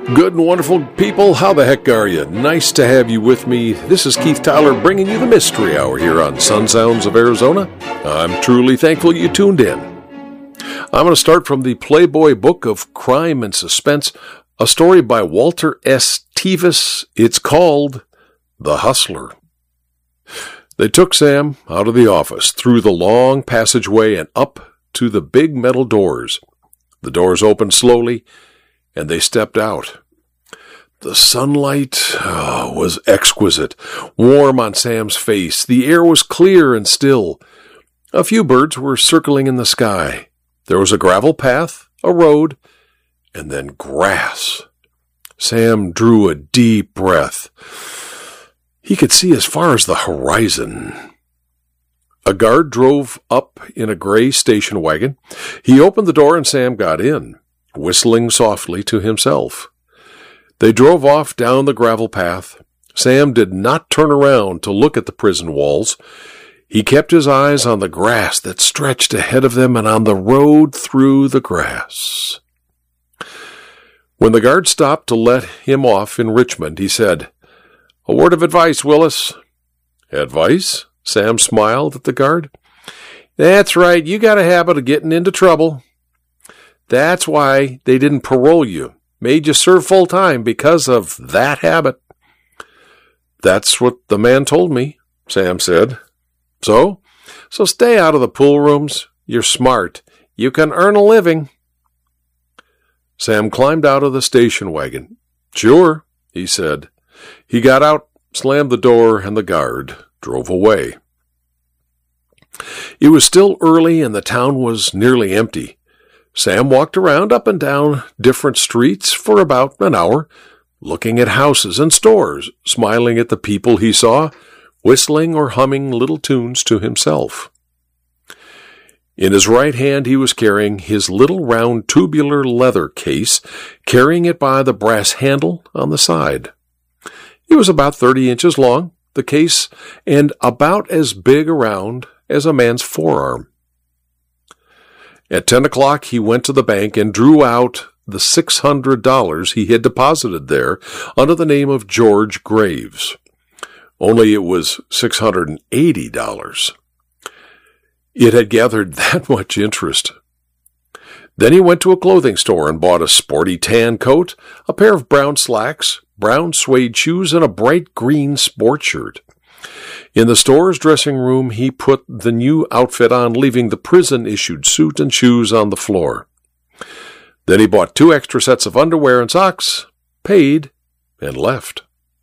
Good and wonderful people, how the heck are you? Nice to have you with me. This is Keith Tyler bringing you the Mystery Hour here on Sun Sounds of Arizona. I'm truly thankful you tuned in. I'm going to start from the Playboy Book of Crime and Suspense, a story by Walter S. Tevis. It's called The Hustler. They took Sam out of the office, through the long passageway and up to the big metal doors. The doors opened slowly, and they stepped out. The sunlight was exquisite, warm on Sam's face. The air was clear and still. A few birds were circling in the sky. There was a gravel path, a road, and then grass. Sam drew a deep breath. He could see as far as the horizon. A guard drove up in a gray station wagon. He opened the door and Sam got in, whistling softly to himself. They drove off down the gravel path. Sam did not turn around to look at the prison walls. He kept his eyes on the grass that stretched ahead of them and on the road through the grass. When the guard stopped to let him off in Richmond, he said, "A word of advice, Willis." "Advice?" Sam smiled at the guard. "That's right. You got a habit of getting into trouble. That's why they didn't parole you. Made you serve full time because of that habit." "That's what the man told me," Sam said. So stay out of the pool rooms. You're smart. You can earn a living." Sam climbed out of the station wagon. "Sure," he said. He got out, slammed the door, and the guard drove away. It was still early and the town was nearly empty. Sam walked around up and down different streets for about an hour, looking at houses and stores, smiling at the people he saw, whistling or humming little tunes to himself. In his right hand he was carrying his little round tubular leather case, carrying it by the brass handle on the side. It was about 30 inches long, the case, and about as big around as a man's forearm. At 10 o'clock, he went to the bank and drew out the $600 he had deposited there under the name of George Graves. Only it was $680. It had gathered that much interest. Then he went to a clothing store and bought a sporty tan coat, a pair of brown slacks, brown suede shoes, and a bright green sport shirt. In the store's dressing room, he put the new outfit on, leaving the prison-issued suit and shoes on the floor. Then he bought 2 extra sets of underwear and socks, paid, and left.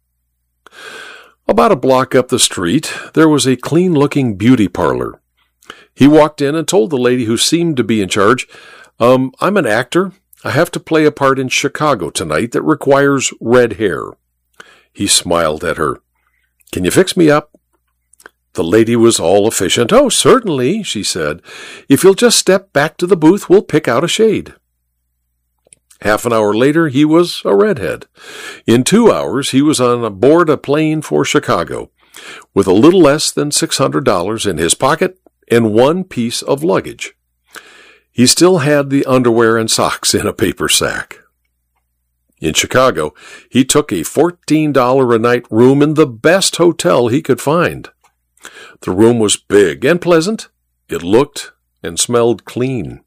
About a block up the street, there was a clean-looking beauty parlor. He walked in and told the lady who seemed to be in charge, "I'm an actor. I have to play a part in Chicago tonight that requires red hair." He smiled at her. "Can you fix me up?" The lady was all efficient. "Oh, certainly," she said. "If you'll just step back to the booth, we'll pick out a shade." Half an hour later, he was a redhead. In 2 hours, he was on board a plane for Chicago, with a little less than $600 in his pocket and 1 piece of luggage. He still had the underwear and socks in a paper sack. In Chicago, he took a $14 a night room in the best hotel he could find. The room was big and pleasant. It looked and smelled clean.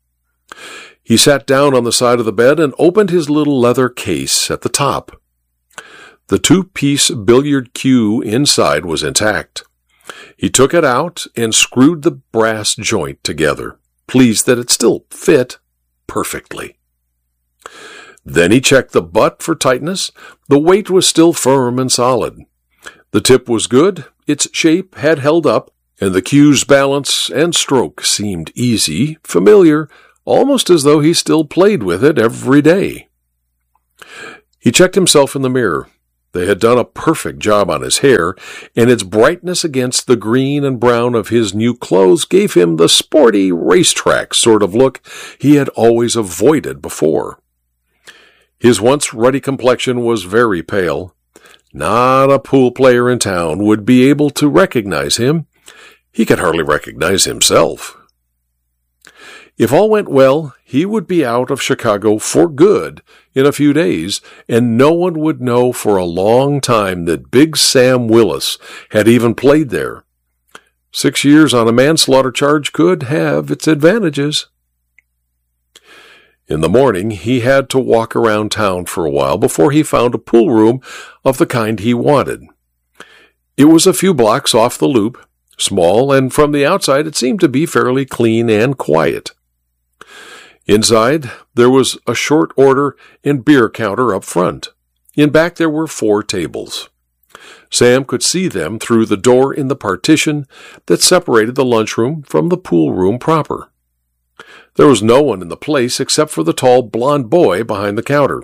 He sat down on the side of the bed and opened his little leather case at the top. The 2-piece billiard cue inside was intact. He took it out and screwed the brass joint together, pleased that it still fit perfectly. Then he checked the butt for tightness. The weight was still firm and solid. The tip was good, its shape had held up, and the cue's balance and stroke seemed easy, familiar, almost as though he still played with it every day. He checked himself in the mirror. They had done a perfect job on his hair, and its brightness against the green and brown of his new clothes gave him the sporty racetrack sort of look he had always avoided before. His once ruddy complexion was very pale. Not a pool player in town would be able to recognize him. He could hardly recognize himself. If all went well, he would be out of Chicago for good in a few days, and no one would know for a long time that Big Sam Willis had even played there. 6 years on a manslaughter charge could have its advantages. In the morning, he had to walk around town for a while before he found a pool room of the kind he wanted. It was a few blocks off the loop, small, and from the outside it seemed to be fairly clean and quiet. Inside, there was a short order and beer counter up front. In back, there were 4 tables. Sam could see them through the door in the partition that separated the lunchroom from the pool room proper. There was no one in the place except for the tall blond boy behind the counter.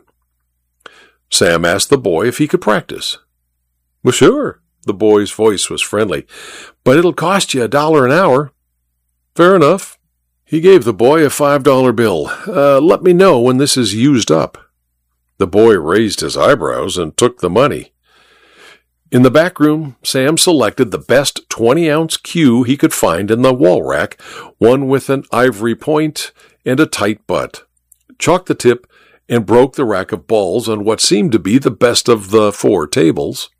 Sam asked the boy if he could practice. "Well, sure." The boy's voice was friendly. "But it'll cost you $1 an hour." "Fair enough." He gave the boy a $5 bill. Let me know when this is used up." The boy raised his eyebrows and took the money. In the back room, Sam selected the best 20-ounce cue he could find in the wall rack, one with an ivory point and a tight butt, chalked the tip, and broke the rack of balls on what seemed to be the best of the 4 tables.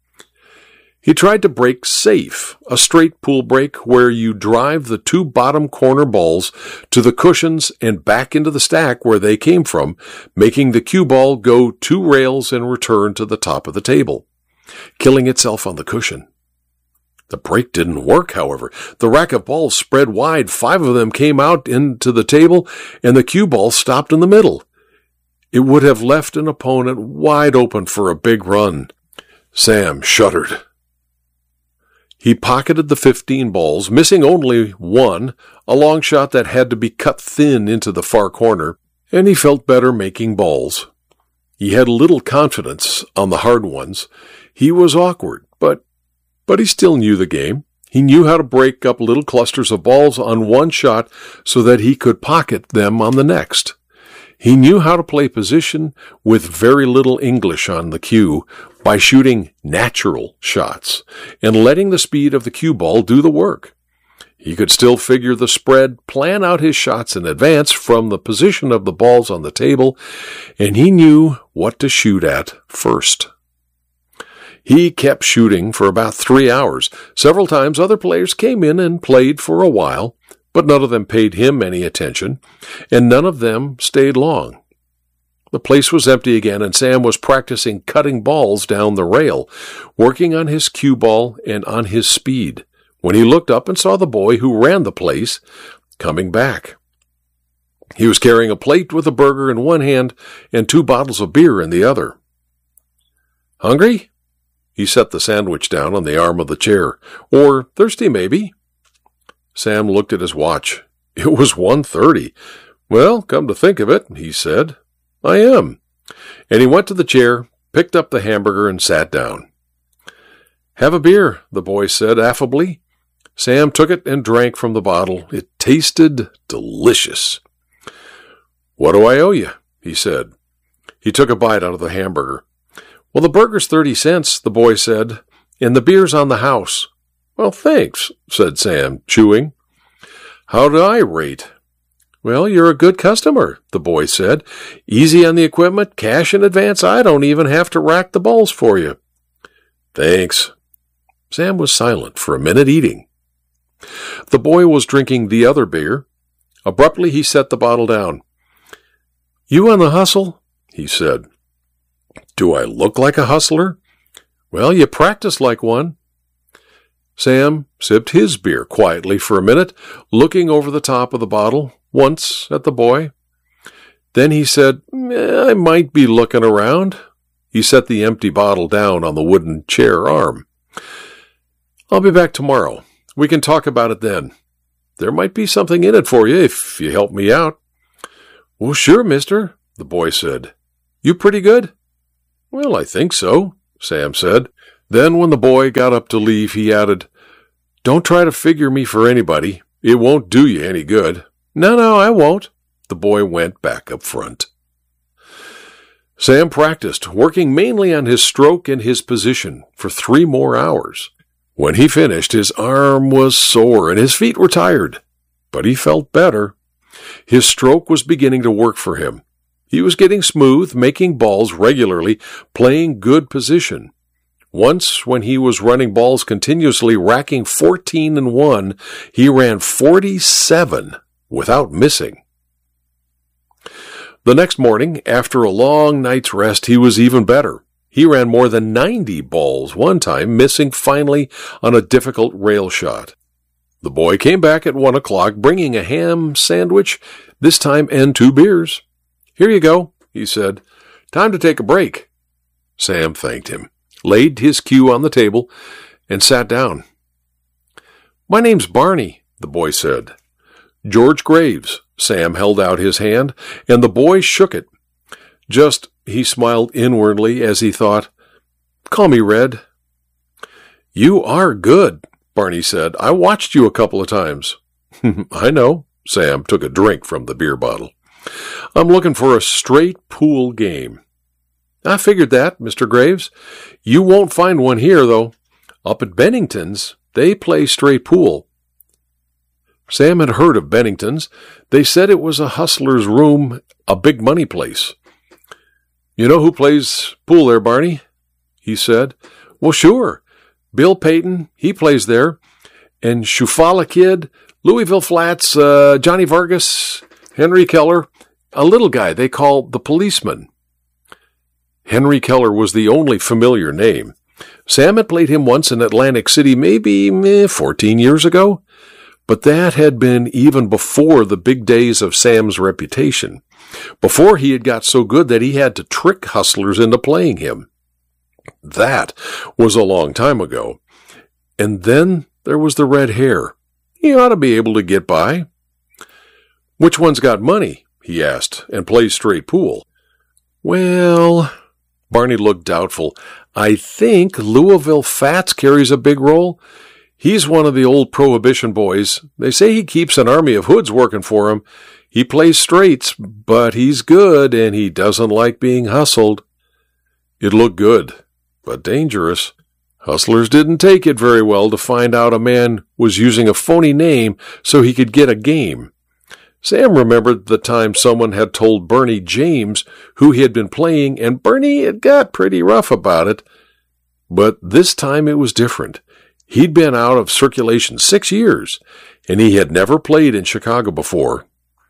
He tried to break safe, a straight pool break where you drive the 2 bottom corner balls to the cushions and back into the stack where they came from, making the cue ball go 2 rails and return to the top of the table, killing itself on the cushion. The break didn't work, however. The rack of balls spread wide, 5 of them came out into the table, and the cue ball stopped in the middle. It would have left an opponent wide open for a big run. Sam shuddered. He pocketed the 15 balls, missing only 1, a long shot that had to be cut thin into the far corner, and he felt better making balls. He had little confidence on the hard ones. He was awkward, but he still knew the game. He knew how to break up little clusters of balls on one shot so that he could pocket them on the next. He knew how to play position with very little English on the cue by shooting natural shots and letting the speed of the cue ball do the work. He could still figure the spread, plan out his shots in advance from the position of the balls on the table, and he knew what to shoot at first. He kept shooting for about 3 hours. Several times other players came in and played for a while, but none of them paid him any attention, and none of them stayed long. The place was empty again, and Sam was practicing cutting balls down the rail, working on his cue ball and on his speed, when he looked up and saw the boy who ran the place coming back. He was carrying a plate with a burger in one hand and 2 bottles of beer in the other. "Hungry?" He set the sandwich down on the arm of the chair. "Or thirsty, maybe?" Sam looked at his watch. It was 1:30. "Well, come to think of it," he said, "I am." And he went to the chair, picked up the hamburger, and sat down. "Have a beer," the boy said affably. Sam took it and drank from the bottle. It tasted delicious. "What do I owe you?" he said. He took a bite out of the hamburger. "Well, the burger's 30 cents, the boy said, "and the beer's on the house." "Well, thanks," said Sam, chewing. "How do I rate?" "Well, you're a good customer," the boy said. "Easy on the equipment, cash in advance. I don't even have to rack the balls for you." "Thanks." Sam was silent for a minute, eating. The boy was drinking the other beer. Abruptly, he set the bottle down. "You on the hustle?" he said. "Do I look like a hustler?" "Well, you practice like one." Sam sipped his beer quietly for a minute, looking over the top of the bottle, once at the boy. Then he said, "I might be looking around." He set the empty bottle down on the wooden chair arm. "I'll be back tomorrow. We can talk about it then. There might be something in it for you if you help me out." "Well, sure, mister," the boy said. "You pretty good?" "Well, I think so," Sam said. Then when the boy got up to leave, he added, "Don't try to figure me for anybody. It won't do you any good." No, I won't." The boy went back up front. Sam practiced, working mainly on his stroke and his position, for 3 more hours. When he finished, his arm was sore and his feet were tired, but he felt better. His stroke was beginning to work for him. He was getting smooth, making balls regularly, playing good position. Once, when he was running balls continuously, racking 14-1, he ran 47 without missing. The next morning, after a long night's rest, he was even better. He ran more than 90 balls one time, missing finally on a difficult rail shot. The boy came back at 1 o'clock, bringing a ham sandwich, this time, and 2 beers. "Here you go," he said. "Time to take a break." Sam thanked him, laid his cue on the table, and sat down. "My name's Barney," the boy said. "George Graves." Sam held out his hand, and the boy shook it. He smiled inwardly as he thought, "Call me Red." "You are good," Barney said. "I watched you a couple of times." "I know." Sam took a drink from the beer bottle. "I'm looking for a straight pool game." "I figured that, Mr. Graves. You won't find one here, though. Up at Bennington's, they play straight pool." Sam had heard of Bennington's. They said it was a hustler's room, a big money place. "You know who plays pool there, Barney?" he said. "Well, sure. Bill Payton, he plays there. And Shufala Kid, Louisville Flats, Johnny Vargas, Henry Keller, a little guy they call the policeman." Henry Keller was the only familiar name. Sam had played him once in Atlantic City, maybe 14 years ago. But that had been even before the big days of Sam's reputation, before he had got so good that he had to trick hustlers into playing him. That was a long time ago. And then there was the red hair. He ought to be able to get by. "Which one's got money?" he asked, "and plays straight pool?" "Well," Barney looked doubtful, "I think Louisville Fats carries a big role. He's one of the old Prohibition boys. They say he keeps an army of hoods working for him. He plays straights, but he's good, and he doesn't like being hustled." It looked good, but dangerous. Hustlers didn't take it very well to find out a man was using a phony name so he could get a game. Sam remembered the time someone had told Bernie James who he had been playing, and Bernie had got pretty rough about it. But this time it was different. He'd been out of circulation 6 years, and he had never played in Chicago before.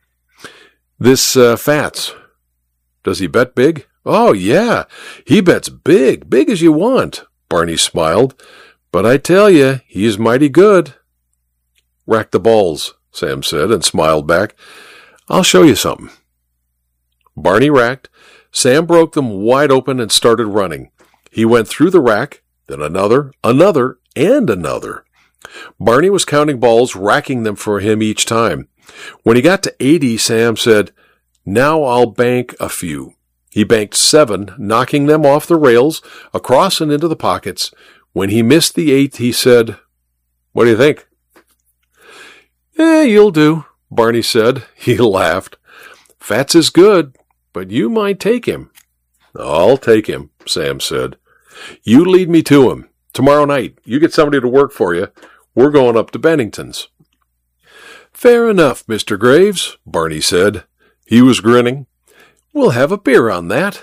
"This Fats, does he bet big?" "Oh, yeah, he bets big as you want," Barney smiled. "But I tell you, he's mighty good." "Rack the balls," Sam said, and smiled back. "I'll show you something." Barney racked. Sam broke them wide open and started running. He went through the rack, then another, and another. Barney was counting balls, racking them for him each time. When he got to 80, Sam said, "Now I'll bank a few." He banked 7, knocking them off the rails, across and into the pockets. When he missed the 8th, he said, "What do you think?" "You'll do," Barney said. He laughed. "Fats is good, but you might take him." "I'll take him," Sam said. "You lead me to him. Tomorrow night, you get somebody to work for you. We're going up to Bennington's." "Fair enough, Mr. Graves," Barney said. He was grinning. "We'll have a beer on that."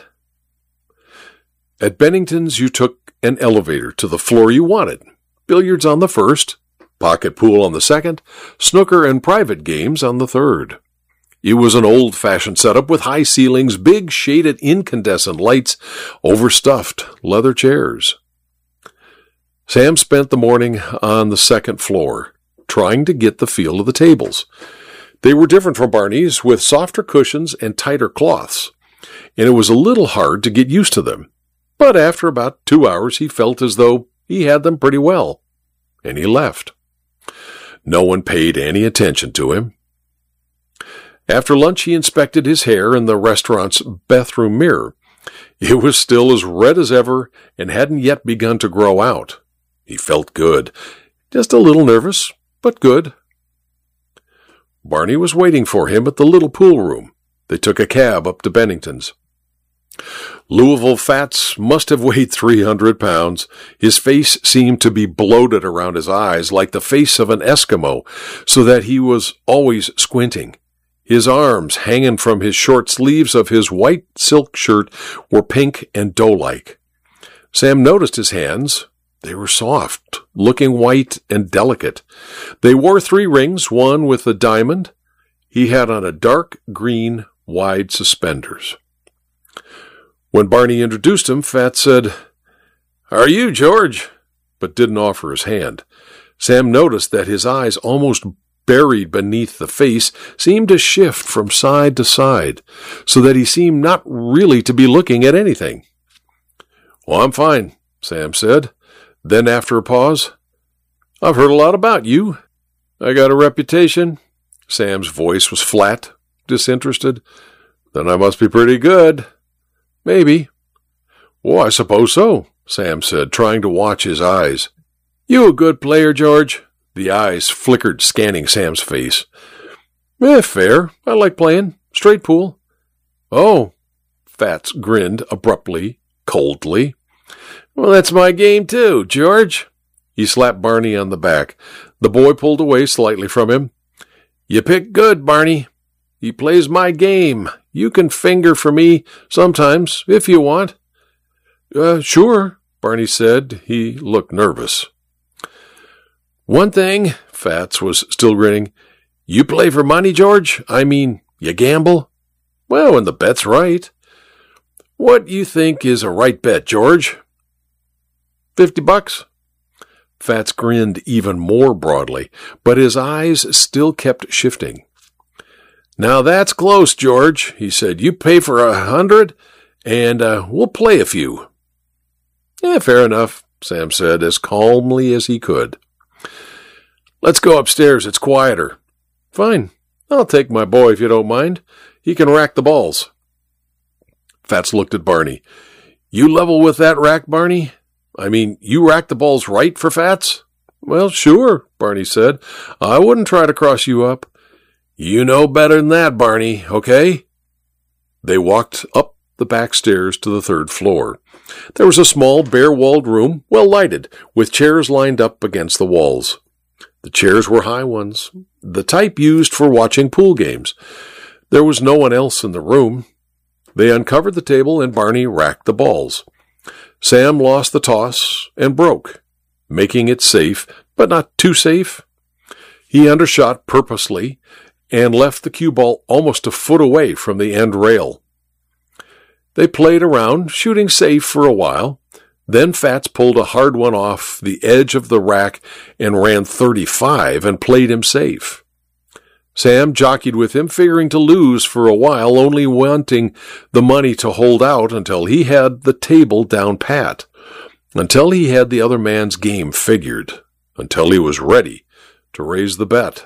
At Bennington's, you took an elevator to the floor you wanted. Billiards on the first, pocket pool on the second, snooker and private games on the third. It was an old-fashioned setup with high ceilings, big shaded incandescent lights, overstuffed leather chairs. Sam spent the morning on the second floor, trying to get the feel of the tables. They were different from Barney's, with softer cushions and tighter cloths, and it was a little hard to get used to them. But after about 2 hours, he felt as though he had them pretty well, and he left. No one paid any attention to him. After lunch, he inspected his hair in the restaurant's bathroom mirror. It was still as red as ever and hadn't yet begun to grow out. He felt good, just a little nervous, but good. Barney was waiting for him at the little pool room. They took a cab up to Bennington's. Louisville Fats must have weighed 300 pounds. His face seemed to be bloated around his eyes like the face of an Eskimo, so that he was always squinting. His arms, hanging from his short sleeves of his white silk shirt, were pink and dough-like. Sam noticed his hands. They were soft, looking white and delicate. They wore 3 rings, one with a diamond. He had on a dark green, wide suspenders. When Barney introduced him, Fats said, "How are you, George?" but didn't offer his hand. Sam noticed that his eyes, almost buried beneath the face, seemed to shift from side to side, so that he seemed not really to be looking at anything. "Well, I'm fine," Sam said. Then, after a pause, "I've heard a lot about you." "I got a reputation." Sam's voice was flat, disinterested. "Then I must be pretty good." "Maybe." "Oh, I suppose so," Sam said, trying to watch his eyes. "You a good player, George?" The eyes flickered, scanning Sam's face. Fair. I like playing. Straight pool." "Oh." Fats grinned abruptly, coldly. "Well, that's my game too, George." He slapped Barney on the back. The boy pulled away slightly from him. "You pick good, Barney. He plays my game. You can finger for me sometimes, if you want." Sure," Barney said. He looked nervous. "One thing," Fats was still grinning. "You play for money, George? I mean, you gamble?" "Well, when the bet's right." "What you think is a right bet, George?" $50. Fats grinned even more broadly, but his eyes still kept shifting. "Now that's close, George," he said. "You pay for 100, and we'll play a few." Fair enough," Sam said, as calmly as he could. "Let's go upstairs. It's quieter." "Fine. I'll take my boy if you don't mind. He can rack the balls." Fats looked at Barney. "You level with that rack, Barney? I mean, you rack the balls right for Fats?" "Well, sure," Barney said. "I wouldn't try to cross you up." "You know better than that, Barney, okay?" They walked up the back stairs to the 3rd floor. There was a small, bare-walled room, well lighted, with chairs lined up against the walls. The chairs were high ones, the type used for watching pool games. There was no one else in the room. They uncovered the table and Barney racked the balls. Sam lost the toss and broke, making it safe, but not too safe. He undershot purposely and left the cue ball almost a foot away from the end rail. They played around, shooting safe for a while. Then Fats pulled a hard one off the edge of the rack and ran 35 and played him safe. Sam jockeyed with him, figuring to lose for a while, only wanting the money to hold out until he had the table down pat, until he had the other man's game figured, until he was ready to raise the bet.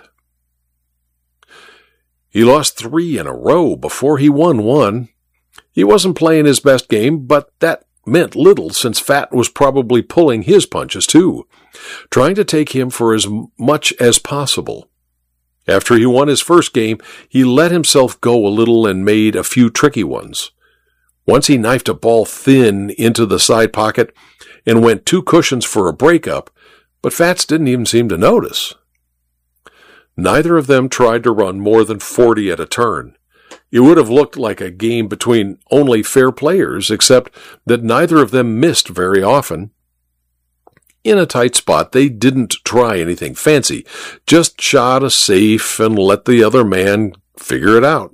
He lost 3 in a row before he won 1. He wasn't playing his best game, but that meant little since Fat was probably pulling his punches too, trying to take him for as much as possible. After he won his first game, he let himself go a little and made a few tricky ones. Once he knifed a ball thin into the side pocket and went 2 cushions for a breakup, but Fats didn't even seem to notice. Neither of them tried to run more than 40 at a turn. It would have looked like a game between only fair players, except that neither of them missed very often. In a tight spot, they didn't try anything fancy, just shot a safe and let the other man figure it out.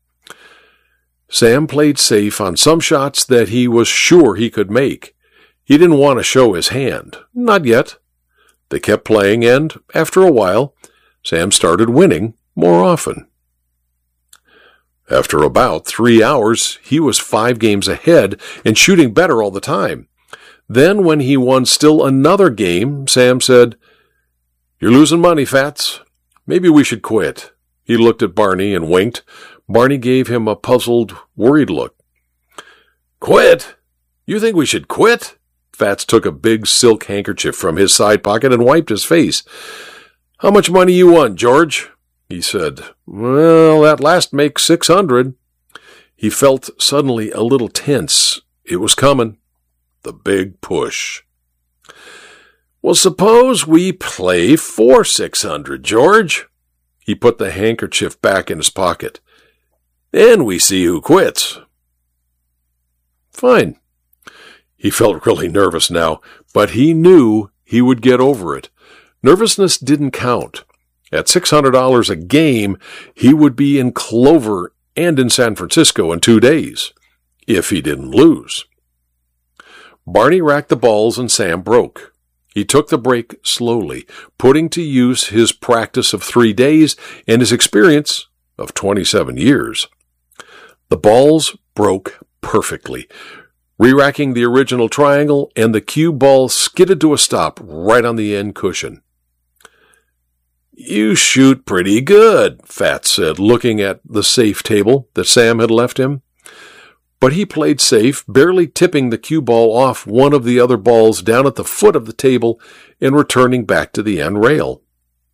Sam played safe on some shots that he was sure he could make. He didn't want to show his hand. Not yet. They kept playing, and after a while, Sam started winning more often. After about 3 hours, he was 5 games ahead and shooting better all the time. Then, when he won still another game, Sam said, "You're losing money, Fats. Maybe we should quit." He looked at Barney and winked. Barney gave him a puzzled, worried look. "Quit? You think we should quit?" Fats took a big silk handkerchief from his side pocket and wiped his face. "How much money you won, George?" he said. "Well, that last makes 600. He felt suddenly a little tense. It was coming. The big push. "Well, suppose we play for 600, George." He put the handkerchief back in his pocket. "And we see who quits." "Fine." He felt really nervous now, but he knew he would get over it. Nervousness didn't count. At $600 a game, he would be in Clover and in San Francisco in 2 days, if he didn't lose. Barney racked the balls and Sam broke. He took the break slowly, putting to use his practice of 3 days and his experience of 27 years. The balls broke perfectly, re-racking the original triangle, and the cue ball skidded to a stop right on the end cushion. "You shoot pretty good," Fats said, looking at the safe table that Sam had left him. But he played safe, barely tipping the cue ball off one of the other balls down at the foot of the table and returning back to the end rail.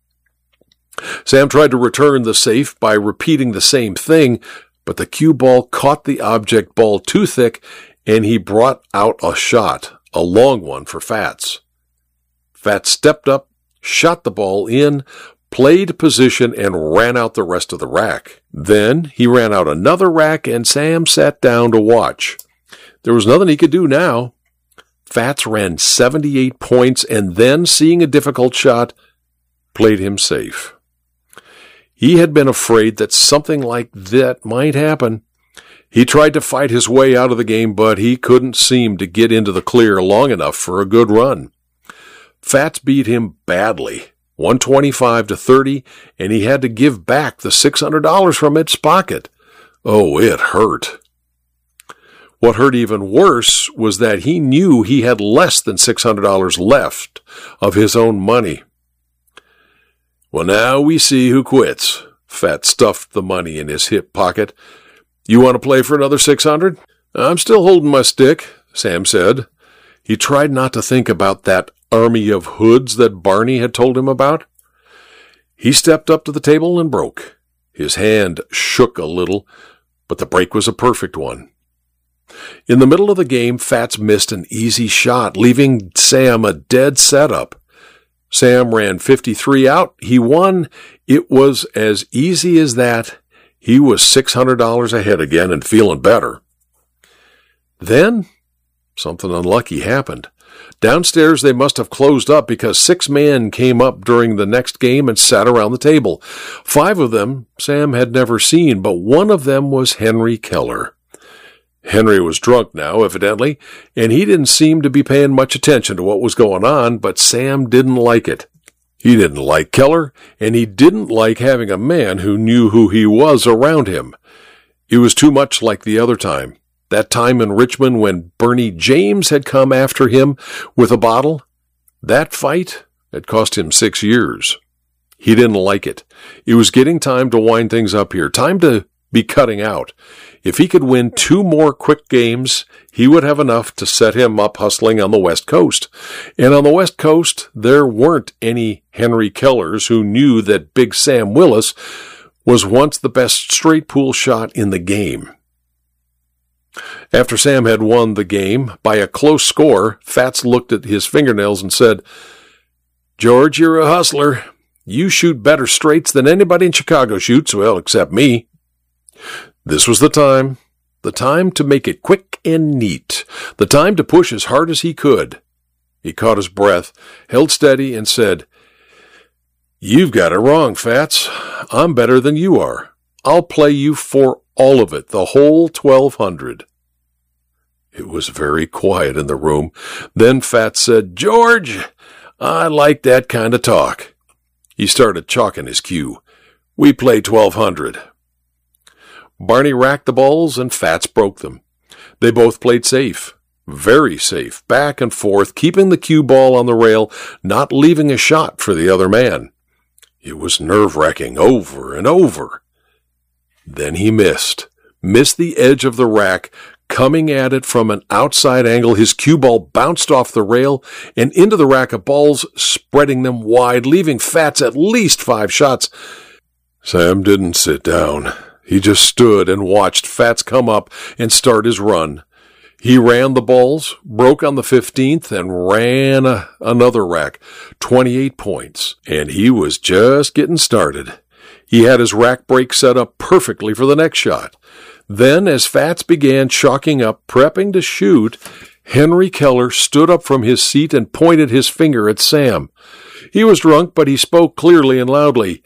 Sam tried to return the safe by repeating the same thing, but the cue ball caught the object ball too thick, and he brought out a shot, a long one for Fats. Fats stepped up, shot the ball in, played position, and ran out the rest of the rack. Then he ran out another rack, and Sam sat down to watch. There was nothing he could do now. Fats ran 78 points, and then, seeing a difficult shot, played him safe. He had been afraid that something like that might happen. He tried to fight his way out of the game, but he couldn't seem to get into the clear long enough for a good run. Fats beat him badly, 125-30, and he had to give back the $600 from its pocket. Oh, it hurt. What hurt even worse was that he knew he had less than $600 left of his own money. "Well, now we see who quits." Fats stuffed the money in his hip pocket. "You want to play for another $600? "I'm still holding my stick," Sam said. He tried not to think about that army of hoods that Barney had told him about. He stepped up to the table and broke. His hand shook a little, but the break was a perfect one. In the middle of the game, Fats missed an easy shot, leaving Sam a dead setup. Sam ran 53 out. He won. It was as easy as that. He was $600 ahead again and feeling better. Then something unlucky happened. Downstairs, they must have closed up because 6 men came up during the next game and sat around the table. 5 of them Sam had never seen, but one of them was Henry Keller. Henry was drunk now, evidently, and he didn't seem to be paying much attention to what was going on, but Sam didn't like it. He didn't like Keller, and he didn't like having a man who knew who he was around him. It was too much like the other time. That time in Richmond when Bernie James had come after him with a bottle. That fight had cost him 6 years. He didn't like it. It was getting time to wind things up here, time to be cutting out. If he could win 2 more quick games, he would have enough to set him up hustling on the West Coast. And on the West Coast, there weren't any Henry Kellers who knew that Big Sam Willis was once the best straight pool shot in the game. After Sam had won the game by a close score, Fats looked at his fingernails and said, "George, you're a hustler. You shoot better straights than anybody in Chicago shoots, well, except me." This was the time to make it quick and neat, the time to push as hard as he could. He caught his breath, held steady, and said, "You've got it wrong, Fats. I'm better than you are. I'll play you for all of it, the whole 1,200. It was very quiet in the room. Then Fats said, "George, I like that kind of talk." He started chalking his cue. "We play 1,200. Barney racked the balls and Fats broke them. They both played safe, very safe, back and forth, keeping the cue ball on the rail, not leaving a shot for the other man. It was nerve-wracking over and over. Then he missed the edge of the rack. Coming at it from an outside angle, his cue ball bounced off the rail and into the rack of balls, spreading them wide, leaving Fats at least 5 shots. Sam didn't sit down. He just stood and watched Fats come up and start his run. He ran the balls, broke on the 15th, and ran another rack, 28 points, and he was just getting started. He had his rack break set up perfectly for the next shot. Then, as Fats began chalking up, prepping to shoot, Henry Keller stood up from his seat and pointed his finger at Sam. He was drunk, but he spoke clearly and loudly.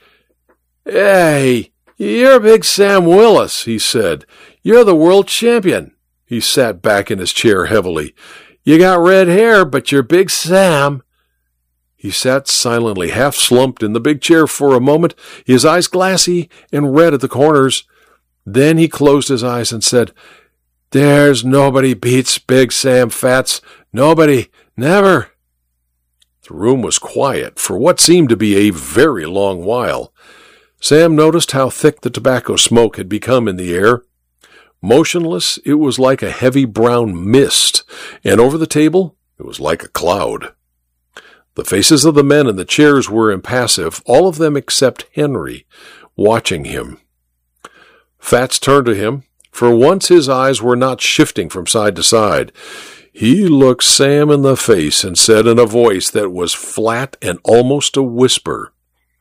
"Hey, you're Big Sam Willis," he said. "You're the world champion." He sat back in his chair heavily. "You got red hair, but you're Big Sam." He sat silently, half slumped in the big chair for a moment, his eyes glassy and red at the corners. Then he closed his eyes and said, "There's nobody beats Big Sam Fats. Nobody. Never." The room was quiet for what seemed to be a very long while. Sam noticed how thick the tobacco smoke had become in the air. Motionless, it was like a heavy brown mist, and over the table, it was like a cloud. The faces of the men in the chairs were impassive, all of them except Henry, watching him. Fats turned to him. For once his eyes were not shifting from side to side. He looked Sam in the face and said in a voice that was flat and almost a whisper,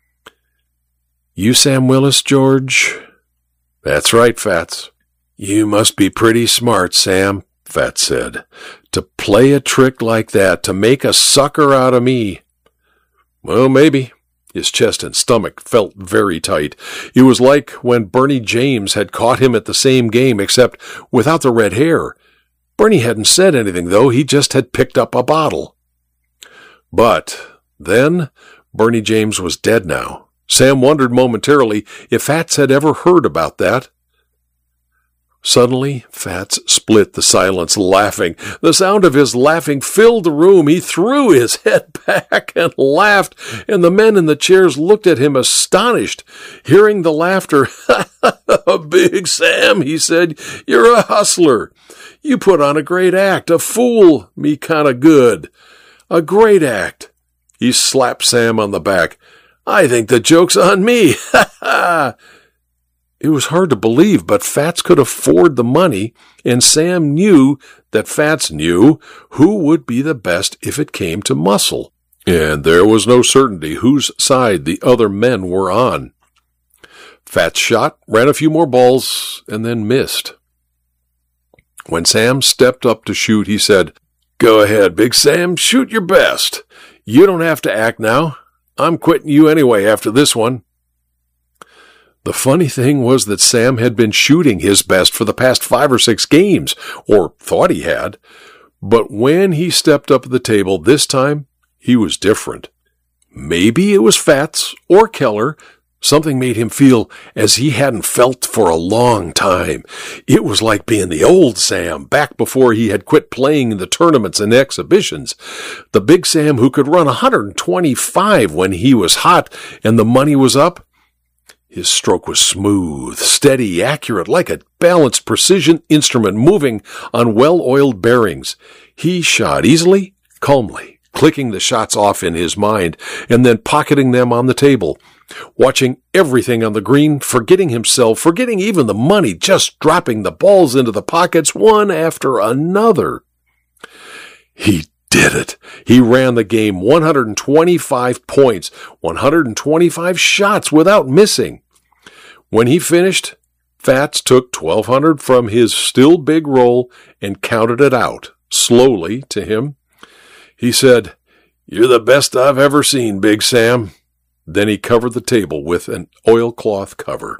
"You Sam Willis, George?" "That's right, Fats." "You must be pretty smart, Sam," Fats said, "to play a trick like that, to make a sucker out of me." "Well, maybe." His chest and stomach felt very tight. It was like when Bernie James had caught him at the same game, except without the red hair. Bernie hadn't said anything, though. He just had picked up a bottle. But then Bernie James was dead now. Sam wondered momentarily if Fats had ever heard about that. Suddenly, Fats split the silence, laughing. The sound of his laughing filled the room. He threw his head back and laughed, and the men in the chairs looked at him astonished. Hearing the laughter, "Big Sam," he said, "you're a hustler. You put on a great act, a fool me kind of good. A great act." He slapped Sam on the back. "I think the joke's on me. Ha ha!" It was hard to believe, but Fats could afford the money, and Sam knew that Fats knew who would be the best if it came to muscle. And there was no certainty whose side the other men were on. Fats shot, ran a few more balls, and then missed. When Sam stepped up to shoot, he said, "Go ahead, Big Sam, shoot your best. You don't have to act now. I'm quitting you anyway after this one." The funny thing was that Sam had been shooting his best for the past 5 or 6 games, or thought he had. But when he stepped up at the table this time, he was different. Maybe it was Fats or Keller. Something made him feel as he hadn't felt for a long time. It was like being the old Sam, back before he had quit playing in the tournaments and exhibitions. The Big Sam who could run 125 when he was hot and the money was up. His stroke was smooth, steady, accurate, like a balanced precision instrument moving on well-oiled bearings. He shot easily, calmly, clicking the shots off in his mind and then pocketing them on the table, watching everything on the green, forgetting himself, forgetting even the money, just dropping the balls into the pockets one after another. He did it. He ran the game 125 points, 125 shots without missing. When he finished, Fats took 1,200 from his still big roll and counted it out, slowly, to him. He said, "You're the best I've ever seen, Big Sam." Then he covered the table with an oilcloth cover.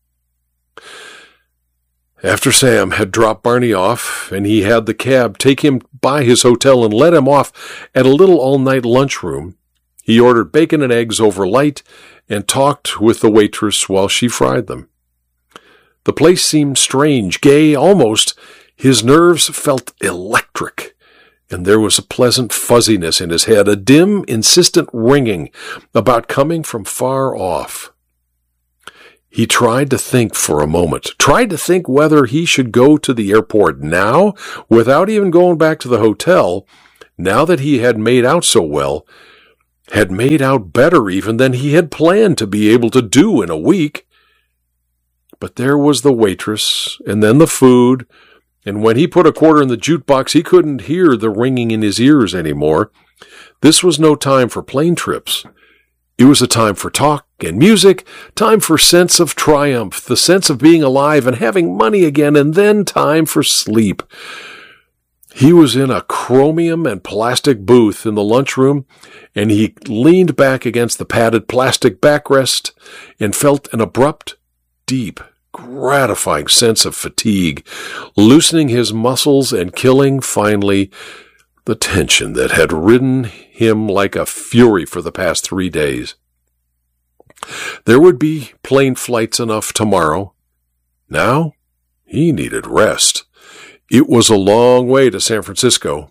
After Sam had dropped Barney off, and he had the cab take him by his hotel and let him off at a little all-night lunchroom, he ordered bacon and eggs over light and talked with the waitress while she fried them. The place seemed strange, gay, almost. His nerves felt electric, and there was a pleasant fuzziness in his head, a dim, insistent ringing about coming from far off. He tried to think for a moment, tried to think whether he should go to the airport now, without even going back to the hotel, now that he had made out so well, had made out better even than he had planned to be able to do in a week. But there was the waitress, and then the food, and when he put a quarter in the jukebox, he couldn't hear the ringing in his ears anymore. This was no time for plane trips. It was a time for talk and music, time for sense of triumph, the sense of being alive and having money again, and then time for sleep. He was in a chromium and plastic booth in the lunchroom, and he leaned back against the padded plastic backrest and felt an abrupt, deep, gratifying sense of fatigue, loosening his muscles and killing, finally, the tension that had ridden him like a fury for the past 3 days. There would be plane flights enough tomorrow. Now, he needed rest. It was a long way to San Francisco.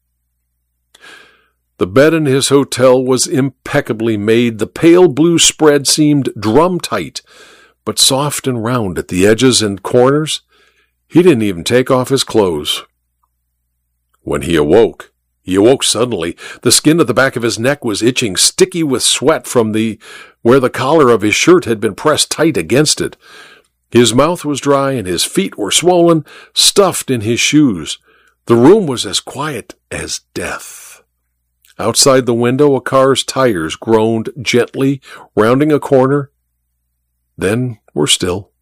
The bed in his hotel was impeccably made. The pale blue spread seemed drum-tight, but soft and round at the edges and corners. He didn't even take off his clothes. When he awoke suddenly. The skin at the back of his neck was itching, sticky with sweat from where the collar of his shirt had been pressed tight against it. His mouth was dry and his feet were swollen, stuffed in his shoes. The room was as quiet as death. Outside the window, a car's tires groaned gently, rounding a corner, then were still.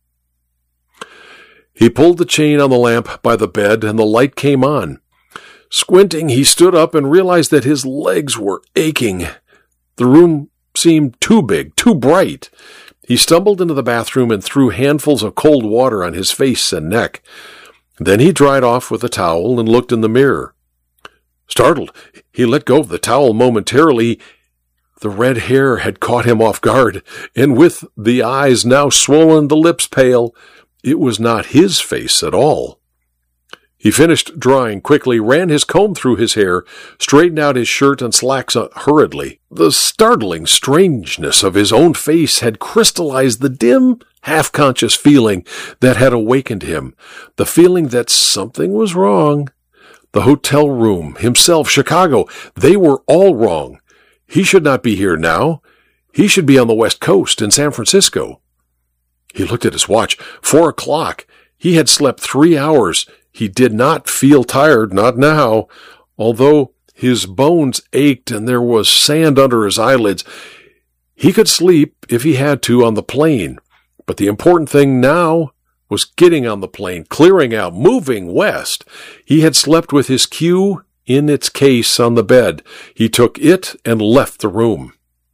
He pulled the chain on the lamp by the bed, and the light came on. Squinting, he stood up and realized that his legs were aching. The room seemed too big, too bright. He stumbled into the bathroom and threw handfuls of cold water on his face and neck. Then he dried off with a towel and looked in the mirror. Startled, he let go of the towel momentarily. The red hair had caught him off guard, and with the eyes now swollen, the lips pale, it was not his face at all. He finished drying quickly, ran his comb through his hair, straightened out his shirt and slacks hurriedly. The startling strangeness of his own face had crystallized the dim, half-conscious feeling that had awakened him, the feeling that something was wrong. The hotel room, himself, Chicago, they were all wrong. He should not be here now. He should be on the West Coast in San Francisco. He looked at his watch. 4 o'clock. He had slept 3 hours. He did not feel tired, not now, although his bones ached and there was sand under his eyelids. He could sleep if he had to on the plane, but the important thing now was getting on the plane, clearing out, moving west. He had slept with his cue in its case on the bed. He took it and left the room.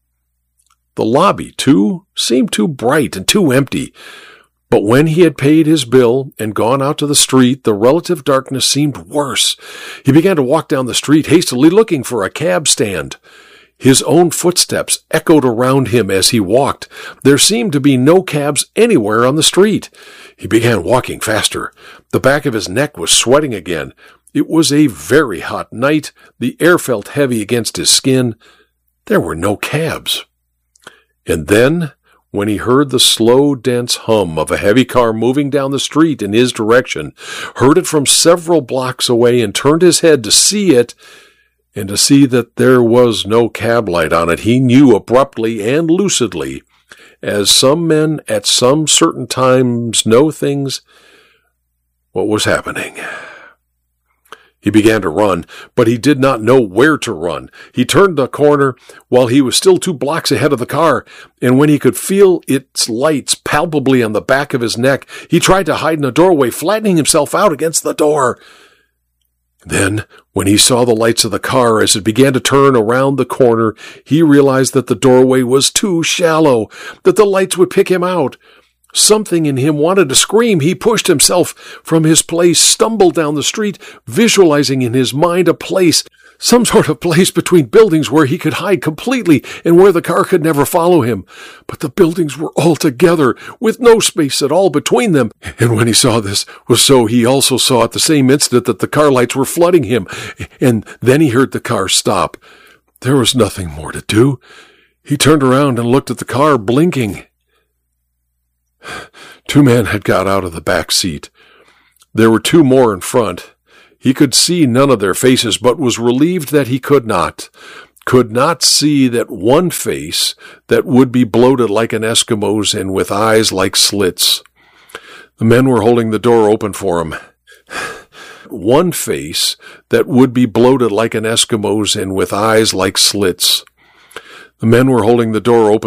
The lobby, too, seemed too bright and too empty. But when he had paid his bill and gone out to the street, the relative darkness seemed worse. He began to walk down the street, hastily looking for a cab stand. His own footsteps echoed around him as he walked. There seemed to be no cabs anywhere on the street. He began walking faster. The back of his neck was sweating again. It was a very hot night. The air felt heavy against his skin. There were no cabs. And then, when he heard the slow, dense hum of a heavy car moving down the street in his direction, heard it from several blocks away and turned his head to see it, and to see that there was no cab light on it, he knew abruptly and lucidly, as some men at some certain times know things, what was happening. He began to run, but he did not know where to run. He turned the corner while he was still 2 blocks ahead of the car, and when he could feel its lights palpably on the back of his neck, he tried to hide in a doorway, flattening himself out against the door. Then, when he saw the lights of the car as it began to turn around the corner, he realized that the doorway was too shallow, that the lights would pick him out. Something in him wanted to scream. He pushed himself from his place, stumbled down the street, visualizing in his mind a place, some sort of place between buildings where he could hide completely and where the car could never follow him. But the buildings were all together, with no space at all between them. And when he saw this was so, he also saw at the same instant that the car lights were flooding him. And then he heard the car stop. There was nothing more to do. He turned around and looked at the car, blinking. 2 men had got out of the back seat. There were 2 more in front. He could see none of their faces, but was relieved that he could not see that one face that would be bloated like an Eskimo's and with eyes like slits. The men were holding the door open for him. One face that would be bloated like an Eskimo's and with eyes like slits. The men were holding the door open